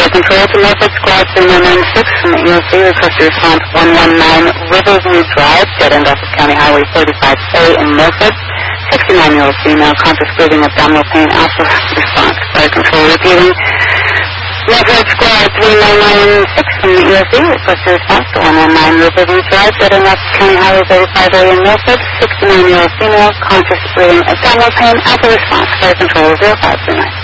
Control to Norfolk Squad 3996 from the EOC. Request a response 119 Riverview Drive, dead end off of County Highway 35A in Milford. 69-year-old female, conscious breathing, abdominal pain, alpha response. Fire Control repeating. Norfolk Squad 3996 from the EOC. Request a response to 119 Riverview Drive, dead end off of County Highway 35A in Milford. 69-year-old female, conscious breathing, abdominal pain, alpha response. Fire Control 0539.